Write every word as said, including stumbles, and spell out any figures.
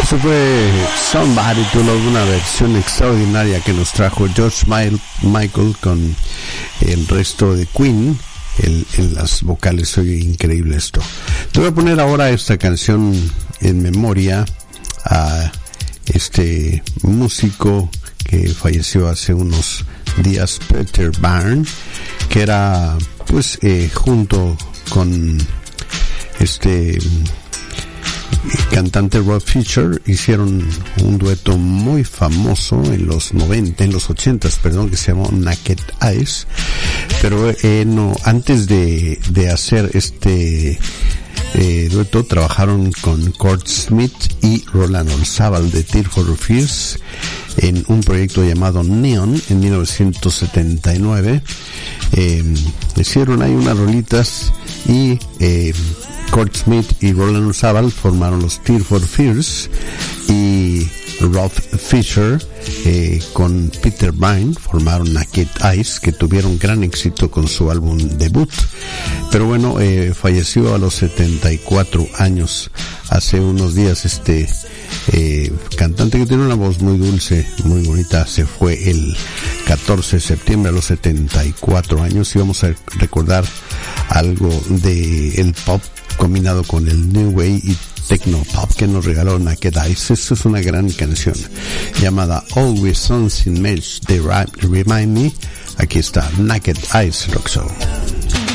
Eso fue Somebody to Love, una versión extraordinaria que nos trajo George Michael con el resto de Queen. El, en las vocales, oye, increíble esto. Te voy a poner ahora esta canción en memoria a este músico que falleció hace unos días, Peter Byrne, que era pues eh, junto con este cantante Rob Fisher, hicieron un dueto muy famoso en los noventa, en los ochentas, perdón, que se llamó Naked Eyes. Pero eh, no, antes de, de hacer este eh, dueto, trabajaron con Kurt Smith y Roland Orzabal de Tears for Fears en un proyecto llamado Neon en mil novecientos setenta y nueve. Eh, hicieron ahí unas rolitas y eh, Kurt Smith y Roland Orzabal formaron los Tears for Fears, y Rob Fisher eh, con Peter Byrne formaron Naked Eyes, que tuvieron gran éxito con su álbum debut. Pero bueno, eh, falleció a los setenta y cuatro años hace unos días este eh, cantante que tiene una voz muy dulce, muy bonita. Se fue el catorce de septiembre a los setenta y cuatro años, y vamos a recordar algo de el pop combinado con el New Wave y Techno Pop que nos regaló Naked Eyes. Esto es una gran canción llamada Always Something Makes They Remind Me. Aquí está Naked Eyes Rock Show.